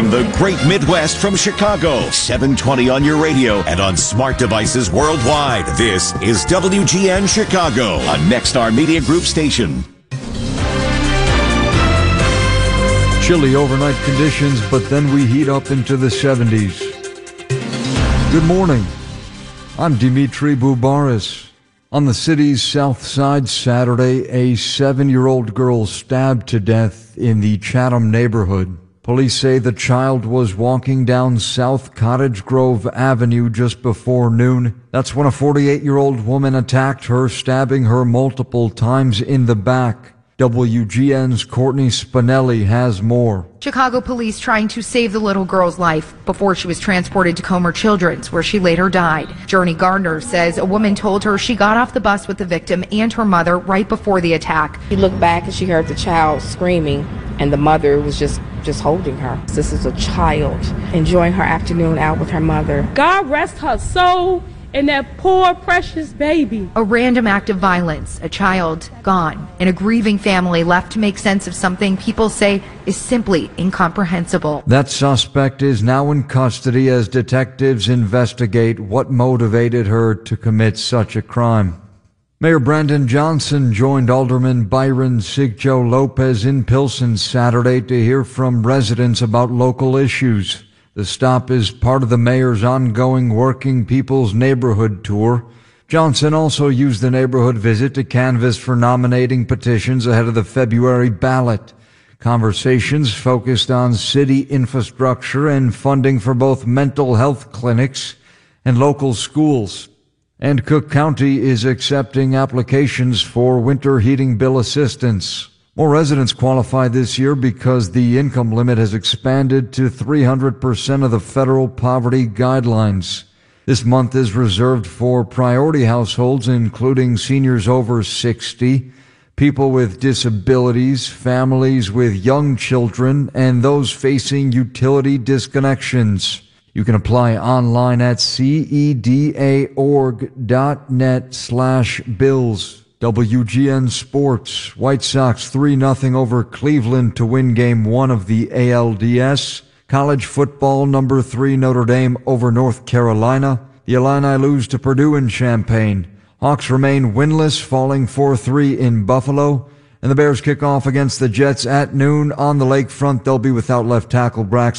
From the great Midwest, from Chicago, 720 on your radio and on smart devices worldwide. This is WGN Chicago, a Nexstar Media Group station. Chilly overnight conditions, but then we heat up into the 70s. Good morning. I'm Dimitri Boubaris. On the city's south side Saturday, a 7-year-old girl stabbed to death in the Chatham neighborhood. Police say the child was walking down South Cottage Grove Avenue just before noon. That's when a 48-year-old woman attacked her, stabbing her multiple times in the back. WGN's Courtney Spinelli has more. Chicago police trying to save the little girl's life before she was transported to Comer Children's, where she later died. Journey Gardner says a woman told her she got off the bus with the victim and her mother right before the attack. She looked back and she heard the child screaming, and the mother was just holding her. This is a child enjoying her afternoon out with her mother. God rest her soul and that poor, precious baby. A random act of violence, a child gone, and a grieving family left to make sense of something people say is simply incomprehensible. That suspect is now in custody as detectives investigate what motivated her to commit such a crime. Mayor Brandon Johnson joined Alderman Byron Sigjo Lopez in Pilsen Saturday to hear from residents about local issues. The stop is part of the mayor's ongoing Working People's Neighborhood Tour. Johnson also used the neighborhood visit to canvass for nominating petitions ahead of the February ballot. Conversations focused on city infrastructure and funding for both mental health clinics and local schools. And Cook County is accepting applications for winter heating bill assistance. More residents qualify this year because the income limit has expanded to 300% of the federal poverty guidelines. This month is reserved for priority households, including seniors over 60, people with disabilities, families with young children, and those facing utility disconnections. You can apply online at ceda.org.net/bills. WGN Sports. White Sox 3-0 over Cleveland to win Game 1 of the ALDS. College football, number 3 Notre Dame over North Carolina. The Illini lose to Purdue in Champaign. Hawks remain winless, falling 4-3 in Buffalo. And the Bears kick off against the Jets at noon on the lakefront. They'll be without left tackle Braxton